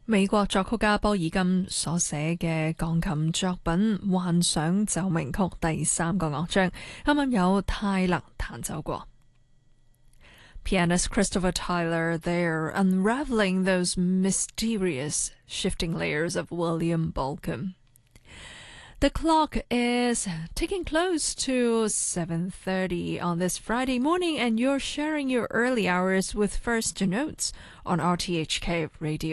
美國作曲家波爾金所寫嘅鋼琴作品《幻想奏鳴曲》第三個樂章，啱啱有泰勒彈奏過。Pianist Christopher Tyler there, unraveling those mysterious shifting layers of William Bolcom. The clock is ticking close to 7:30 on this Friday morning, and you're sharing your early hours with First Notes on RTHK Radio.